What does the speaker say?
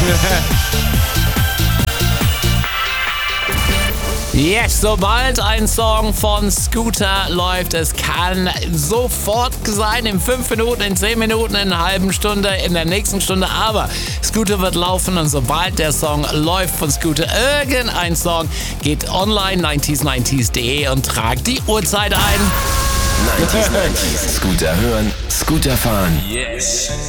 Yes, sobald ein Song von Scooter läuft, es kann sofort sein, in 5 Minuten, in 10 Minuten, in einer halben Stunde, in der nächsten Stunde, aber Scooter wird laufen und sobald der Song läuft von Scooter, irgendein Song, geht online 90s90s.de und tragt die Uhrzeit ein. 90s, Scooter hören, Scooter fahren. Yes.